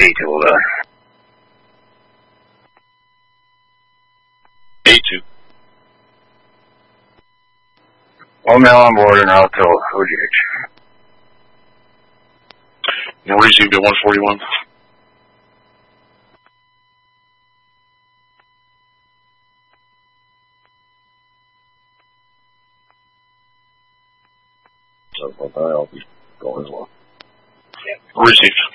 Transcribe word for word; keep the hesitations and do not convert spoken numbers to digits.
A two, uh. A two. One male on board and out till O G H. And received at one forty-one. So I'll be going as well. Received.